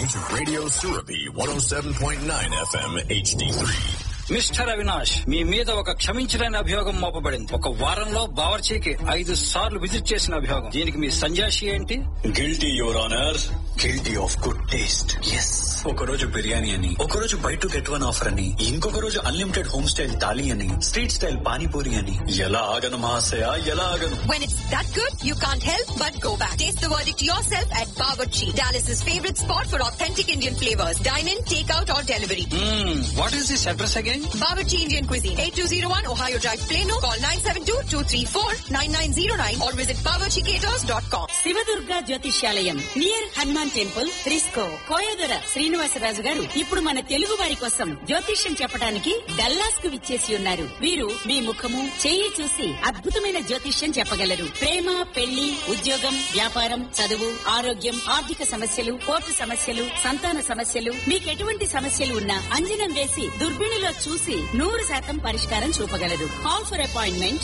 to Radio Surabhi 107.9 FM HD3. Mister Avinash, మీ మీద ఒక క్షమించలేని అభియోగం మోపబడింది. ఒక వారంలో బావర్చీకి 5 సార్లు విజిట్ చేసిన అభియోగం. దీనికి మీ సంజాషి ఏంటి? Guilty your honour, guilty of good taste. Yes, ఒక రోజు బిర్యానీ అని, ఒక రోజు by to get one offer అని, ఇంకొక రోజు అన్లిమిటెడ్ హోమ్ స్టైల్ థాలీ అని, స్ట్రీట్ స్టైల్ పానీపూరి అని. ఎలా ఆగను మహాశయ, ఎలా ఆగను? When it's that good, you can't help but go back. Taste the verdict yourself at Bawarchi, Dallas's favorite spot for authentic Indian flavors. Dine in, take out or delivery. What is this address again? Bawarchi Indian Cuisine, 8201 Ohio Drive, Plano. Call 972-234-9909 or visit bawarchicaters.com. Shiva Durga జ్యోతిష్యాలయం near Hanuman temple, Frisco. Koyadora Srinivasaraju గారు ఇప్పుడు మన తెలుగు వారి కోసం జ్యోతిష్యం చెప్పడానికి Dallas కు విచ్చేసి ఉన్నారు. వీరు మీ ముఖము, చెయ్యి చూసి అద్భుతమైన జ్యోతిష్యం చెప్పగలరు. ప్రేమ, పెళ్లి, ఉద్యోగం, వ్యాపారం, చదువు, ఆరోగ్యం, ఆర్థిక సమస్యలు, కోర్టు సమస్యలు, సంతాన సమస్యలు, మీకెటువంటి సమస్యలు ఉన్నా అంజనం వేసి దుర్బిణిలో చూసి 100% పరిష్కారం చూపగలరు. Call for appointment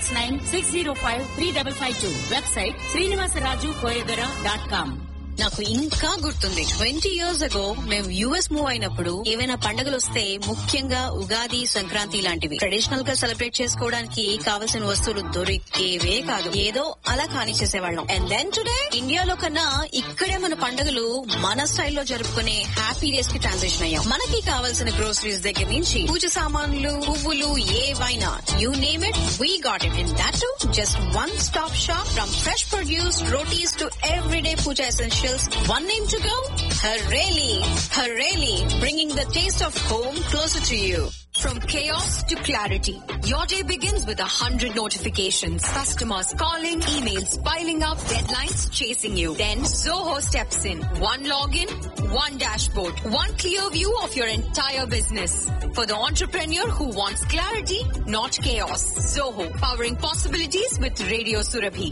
469-605-3552. వెబ్సైట్ శ్రీనివాసరాజుకోయదొర.com. నాకు ఇంకా గుర్తుంది, 20 years ago మేము యుఎస్ మూవ్ అయినప్పుడు ఏవైనా పండుగలు వస్తే, ముఖ్యంగా ఉగాది, సంక్రాంతి లాంటివి ట్రెడిషనల్ గా సెలబ్రేట్ చేసుకోవడానికి కావలసిన వస్తువులు దొరికేవే కాదు. ఏదో అలా కానిచ్చేసేవాళ్ళం. అండ్ దెన్ టుడే ఇండియాలో కన్నా ఇక్కడే మన పండుగలు మన స్టైల్లో జరుపుకునే హ్యాపీ డేస్ కి ట్రాన్సిషన్ అయ్యాం. మనకి కావాల్సిన గ్రోసరీస్ దగ్గర నుంచి పూజ సామాన్లు, పువ్వులు, ఏవైనా you name it, we got it. And that to just one stop shop. From fresh produce, rotis to everyday puja essentials. One name to go? Hareli. Hareli, bringing the taste of home closer to you. From chaos to clarity, your day begins with 100 notifications. Customers calling, emails piling up, deadlines chasing you. Then Zoho steps in. One login, one dashboard, one clear view of your entire business. For the entrepreneur who wants clarity, not chaos. Zoho, powering possibilities with Radio Surabhi.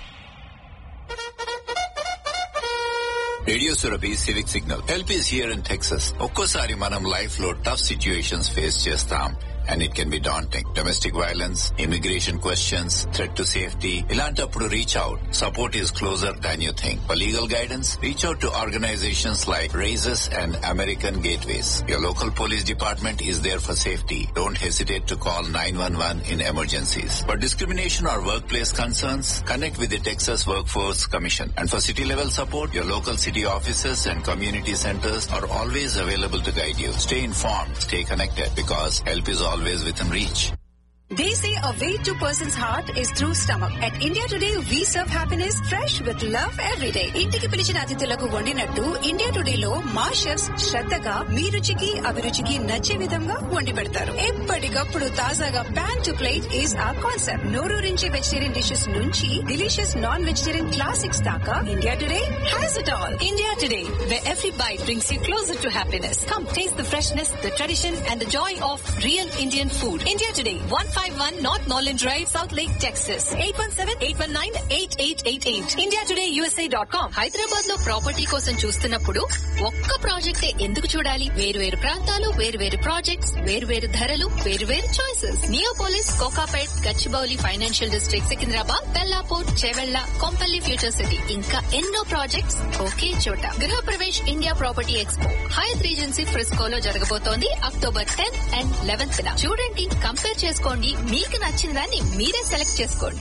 Radio Surabhi civic signal. Help is here in Texas. ఒక్కోసారి మనం life లో tough situations face చేస్తాం. And it can be daunting. Domestic violence, immigration questions, threat to safety. ఇలాంటప్పుడు reach out. Support is closer than you think. For legal guidance, reach out to organizations like Raises and American Gateways. Your local police department is there for safety. Don't hesitate to call 911 in emergencies. For discrimination or workplace concerns, connect with the Texas Workforce Commission. And for city level support, your local city offices and community centers are always available to guide you. Stay informed, stay connected, because help is always within reach. They say a way to a person's heart is through stomach. At India Today, we serve happiness fresh with love every day. ఇంటికి పిలిచిన అతిథులకు వండినట్టు India today లో మా chefs శ్రద్ధగా మీ రుచికి, అభిరుచికి నచ్చే విధంగా వండి పెడతారు. ఎప్పటికప్పుడు తాజాగా pan to plate is our concept. నోరూరించే vegetarian dishes నుంచి డిలీషియస్ నాన్ వెజిటేరియన్ క్లాసిక్స్ దాకా India today has it all. India Today, where every bite brings you closer to happiness. Come taste the freshness, the tradition and the joy of real Indian food. India Today, 151 North Norland Drive, South Lake, Texas. 817-819-8888. IndiaTodayUSA.com. Hyderabad లో property కోసం చూస్తున్నప్పుడు ఒక్క ప్రాజెక్టే ఎందుకు చూడాలి? వేరు ప్రాంతాలు, వేరు projects, వేరు ధరలు, వేరు choices. Neopolis, Kokapet, Gachibowli financial district, Secunderabad, Bellapur, Chevella, Kompally future city, ఇంకా ఎన్నో ప్రాజెక్ట్స్ ఒకే చోట. గృహ Pravesh India property expo Hayath regency ఫ్రిస్కోలో జరగబోతోంది అక్టోబర్ 10 and 11th. చూడండి, కంపేర్ చేసుకోండి, మీకు నచ్చిన దాన్ని మీరే సెలెక్ట్ చేసుకోండి.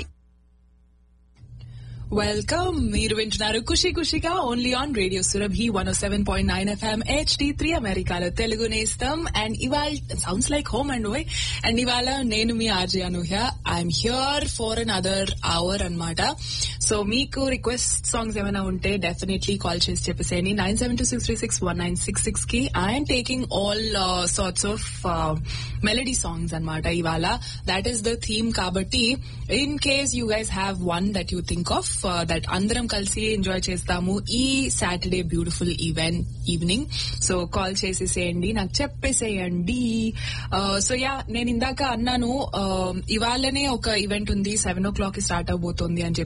వెల్కమ్. మీరు వింటున్నారు ఖుషి ఖుషిగా only on radio Surabhi 107.9 FM HD3 అమెరికాలో తెలుగు నేస్తం. అండ్ ఇవాళ sounds like home and why. And ఇవాళ నేను మీ RJ Anuhya. I'm here for an other hour అన్నమాట. సో మీకు రిక్వెస్ట్ సాంగ్స్ ఏమైనా ఉంటే డెఫినెట్లీ కాల్ చేసి చెప్పేసేయండి 972-636-1966 కి. I'm taking all sorts of melody songs అన్నమాట ఇవాళ. That is the theme. కాబట్టి in case you guys have one that you think of that అందరం కలిసి ఎంజాయ్ చేస్తాము ఈ Saturday beautiful evening. So call చేసేసేయండి, నాకు చెప్పేసేయండి. సో యా, నేను ఇందాక అన్నాను ఇవాళనే ఒక ఈవెంట్ ఉంది 7 o'clock కి స్టార్ట్ అవబోతోంది అని చెప్పేసి.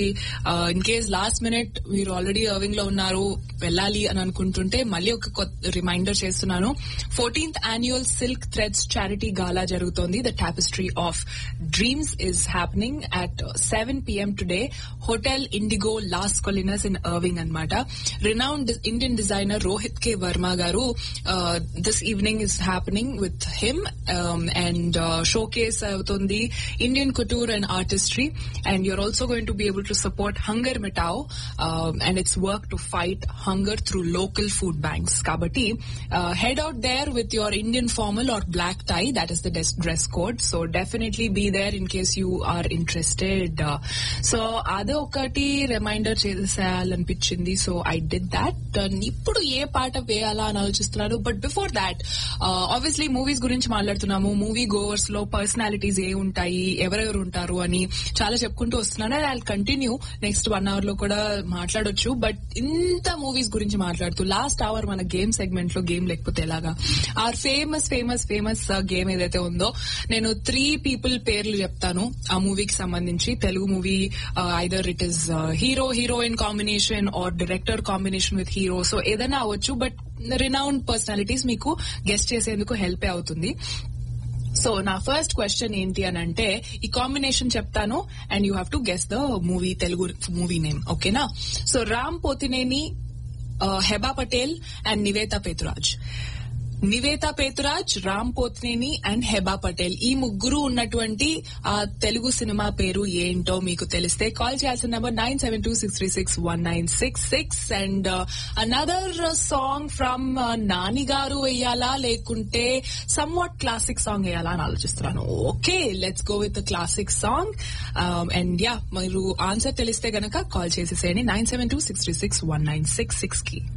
ఇన్ కేస్ లాస్ట్ మినిట్ మీరు ఆల్రెడీ అర్వింగ్ లో ఉన్నారు, వెళ్ళాలి అని అనుకుంటుంటే మళ్ళీ ఒక కొత్త రిమైండర్ చేస్తున్నాను. 14th annual Silk Threads Charity Gala జరుగుతోంది. The Tapestry of Dreams is happening at 7 p.m. today. Hotel Indigo Las Colinas in Irving అన్నమాట. Renowned Indian designer Rohit K. Verma garu this evening is happening with him and showcase అవుతుంది Indian couture and artistry, and you're also going to be able to support Hunger Mitao and its work to fight hunger through local food banks. Kabatti head out there with your Indian formal or black tie, that is the dress code, so definitely be there in case you are interested. So ado okati reminder chesalanpichindi, so I did that. Ippudu ఏ పాట వేయాలా అని ఆలోచిస్తున్నాను, but before that obviously movies గురించి మాట్లాడుతున్నాము. Movie goers లో personalities ఏ ఉంటాయి, ఎవరెవరు ఉంటారు అని చాలా చెప్పుకుంటూ వస్తున్నాను. ఐ కంటిన్యూ నెక్స్ట్ 1 hour లో కూడా మాట్లాడొచ్చు, బట్ ఇంత మూవీస్ గురించి మాట్లాడుతూ లాస్ట్ అవర్ మన గేమ్ సెగ్మెంట్ లో గేమ్ లేకపోతే ఎలాగా, are famous famous famous game ఏదైతే ఉందో, నేను 3 people పేర్లు చెప్తాను ఆ మూవీకి సంబంధించి. Telugu movie, either it is hero heroine combination are director combination with hero, so ఏదైనా అవ్వచ్చు, బట్ రినౌండ్ పర్సనాలిటీస్ మీకు గెస్ట్ చేసేందుకు హెల్ప్ అవుతుంది. సో నా ఫస్ట్ క్వశ్చన్ ఏంటి అని అంటే, ఈ కాంబినేషన్ చెప్తాను and you have to guess the movie, Telugu movie name, ఓకేనా? So Ram Pothineni, Heba Patel and Nivetha Pethuraj. Nivetha Pethuraj, Ram Pothineni and Heba Patel, ఈ ముగ్గురు ఉన్నటువంటి ఆ తెలుగు సినిమా పేరు ఏంటో మీకు తెలిస్తే కాల్ చేయాల్సిన number 972-636-1966. And another song from Nani గారు వేయాలా లేకుంటే సమ్ వాట్ క్లాసిక్ సాంగ్ వేయాలా అని ఆలోచిస్తున్నాను. Okay, let's go with the classic song. And yeah, మీరు ఆన్సర్ తెలిస్తే గనక కాల్ చేసేసేయండి 972-636-1966 కి.